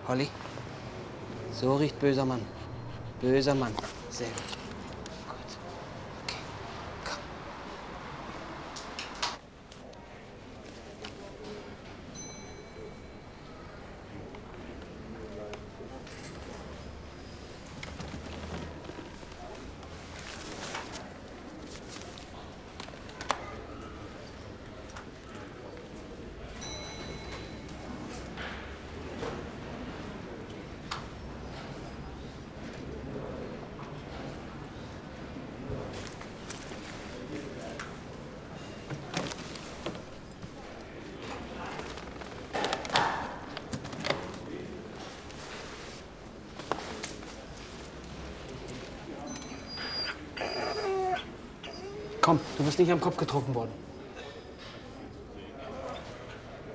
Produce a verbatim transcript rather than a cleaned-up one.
Holly, so riecht böser Mann. Böser Mann. Sehr gut. Gut. Okay. Komm. Komm, du bist nicht am Kopf getroffen worden.